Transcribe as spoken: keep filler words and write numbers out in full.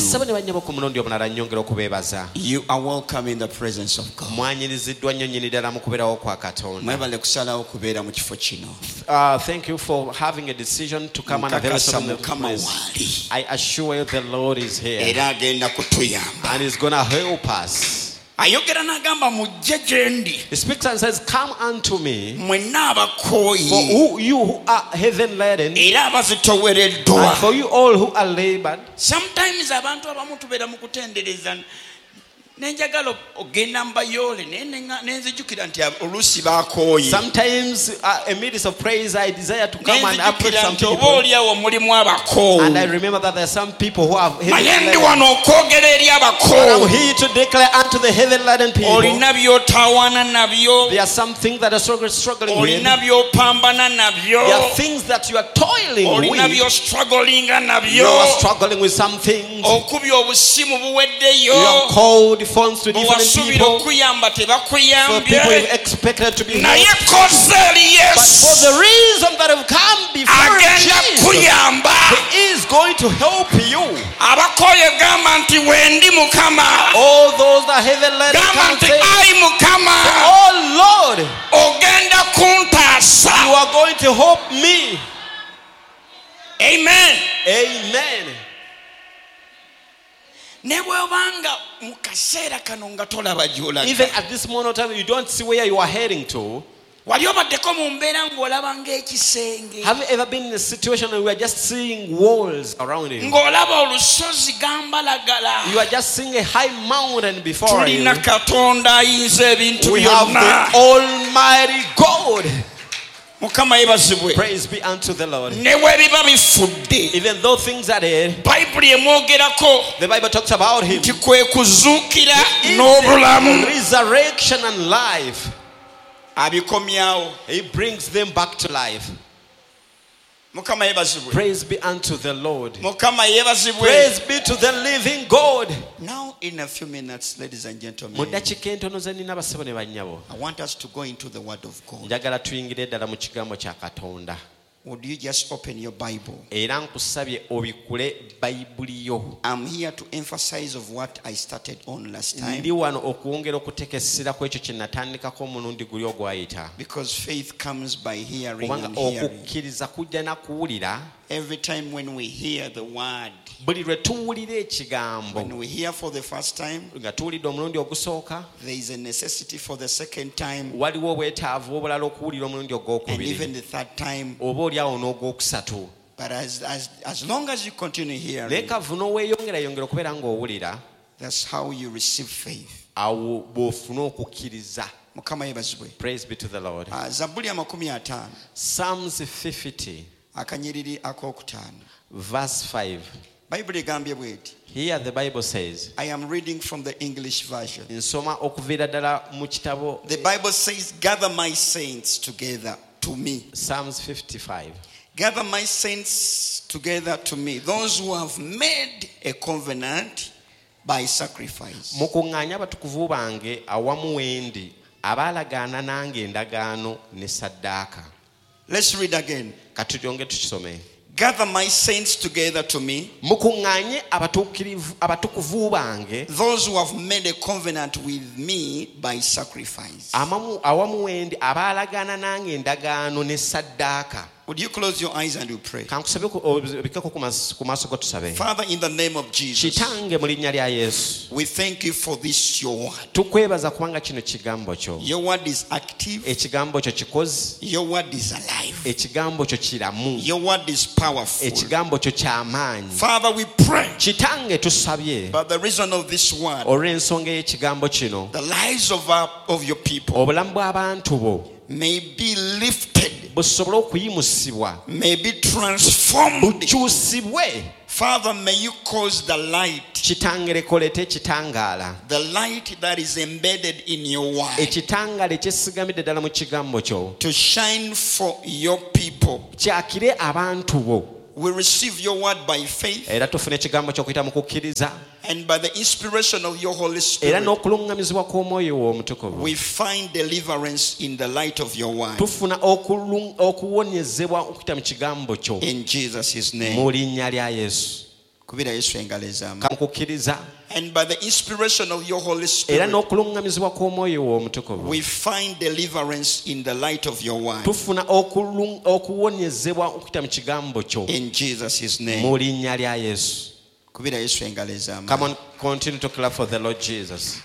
Basaba ne banyabo ku mulundi omulala nnyongera okubeebaza. You are welcome in the presence of God. Mwanyiriziddwa nnyo nnyini ddala mu kubeerawo kwa Katonda. Mwebale kusalawo kubeera mu kifo kino. Uh, thank you for having a decision to come and avail yourself in the place. I assure you the Lord is here Era agenda kutuyamba. and He's going to help us. Ayogera n'agamba mujje gye ndi. He speaks and says, come unto me, Mwenna abakooyi. for who, you who are heaven laden, Era abazitowereddwa. and for you all who are labored. Sometimes abantu abamu tubeera mu kutendereza nenjagala ogenda mbayole nenzijukira nti oluusi bakooyi. Sometimes uh, in midst of praise I desire to come and approach some people, obaoliawo mulimu abakoowu. and I remember that there are some people who have heaven naye ndi laden. wano okwogera eri But I'm abakoowu. here to declare unto the heaven laden people, Olina by'otawaana nabyo. there are some things that are struggling, struggling with. Olina by'opambana nabyo. There are things that you are toiling Olina with. by'ostrugglinga You are nabyo. struggling with some things. Okubya obusimu You have buweddeyo. called phones to different Bw'wasuubira people. okuyamba For people you've tebakuyambye. expected to be Naye helped. kozze eri But for Yesu. the reason that have come before Agenda Jesus, kuyamba. He is going to help you. Abakooye gamba nti wendi Mukama. All those that heaven led Gamba can nti say, ayi Mukama. oh Lord, Ogenda kuntaasa. you are going to help me. Amen. Amen. Ne bw'obanga mu kaseera kano nga tolaba gy'olaga. Even at this moment of time, you don't see where you are heading to. Wali obaddeko mu mbeera ng'olaba ng'ekisenge. Have you ever been in a situation where you are just seeing walls around you? Ng'olaba olusozi gambalagala. You are just seeing a high mountain before you. Tulina Katonda ayinza ebintu We have byonna. the Almighty God. Mukama yebazibwe. Praise be unto the Lord. Ne bwebiba bifudde. Even though things are there, Bayibuli emwogerako the Bible talks about Him. nti kwe kuzuukira He is n'obulamu. the resurrection and life. Abikomyawo. He brings them back to life. Mukama yebazibwe. Praise be unto the Lord. Mukama yebazibwe. Praise be to the living God. Now in a few minutes, ladies and Mu gentlemen, ddakiika entono ze nnina basebo ne bannyabo, I want us to go into the Word of God. njagala tuyingire ddala mu kigambo kya Katonda. Would you just open your Bible? Era nkusabye obikule bayibuli yo. I'm here to emphasize of what I started on last time. Ndi wano okwongera okutekesera ku ekyo kye natandikako omulundi guli ogwayita. Because faith comes by hearing Kubanga and hearing. okukkiriza kujja na kuwulira. Every time when we hear the word, Buli lwe tuwulira ekigambo when we hear for the first time, nga tuwulidde omulundi ogusooka, there is a necessity for the second time, waliwo obwetaavu obulala okuwulira omulundi and ogwokubiri even the third time. oba oliawo n'ogwokusatu. But as, as, as long as you continue Naye hearing, kavu n'oweeyongerayongera okubeera ng'owulira, that's how you receive faith. awo bw'ofuna okukkiriza. Mukama yebazibwe. Praise be to the Lord. Ah, Zabuli amakumi ataano Psalms fifty, akanyiriri akokutaano. verse five. Bayibuli egambye bw'eti. Here the Bible says, I am reading from the English version. nsoma okuviira ddala mu kitabo The Bible says, gather my saints together to me. Psalms fifty-five. Gather my saints together to me. Those who have made a covenant by sacrifice. Mukuŋŋaanye abatukuvu bange awamu wendi abaalagaana nange endagaano ne saddaaka. Let's read again. Katujonge tukisome. Gather my saints together to me. Mukuŋŋaanye abatuukirivu abatukuvu bange Those who have made a covenant with me by sacrifice. amamu awamu wendi abaalagaana nange endagaano ne saddaaka. Would you close your eyes and you pray? Kankusabe obikeko ku maaso go tusabe. Father, in the name of Jesus, Kitange mu linnya lya Yesu, we thank you for this your word. tukwebaza kubanga kino kigambo kyo. Your word is active. Ekigambo kyo kikozi, Your word is alive. ekigambo kyo kiramu, Your word is powerful. ekigambo kyo ky'amaanyi. Father, we pray Kitange tusabye by the reason of this word, olw'ensonga y'ekigambo kino, the lives of our, of your people obulamu bw'abantu bo may be lifted, busobole okuyimusibwa, may be transformed. bukyusibwe. Father, may you cause the light, Kitange lekolete ekitangaala, the light that is embedded in your word, ekitangaala ekyesigamidde ddala mu kigambo kyo, to shine for your people. kyakire abantu bo. We receive your word by faith Era tufune ekigambo ky'okuyita mu kukkiriza, and by the inspiration of your Holy era Spirit. n'okuluŋŋamizibwa kw'omwoyo wo omutukuvu, We find deliverance in the light of your word. tufuna okulu- okuwonyezebwa okuyita mu kigambo kyo In Jesus' name. mu linnya lya Yesu. kubira Yesu engalo ez'amaanyi. Kamukukiriza. And by the inspiration of your Holy Spirit, era n'okulungamizibwa kw'omwoyo wo omutukuvu, we find deliverance in the light of your word. tufuna okuwonyezebwa okuyita mu kigambo kyo. In Jesus' name. mu linnya lya Yesu. Kubira Yesu engalo ez'amaanyi. Come on, continue to clap for the Lord Jesus.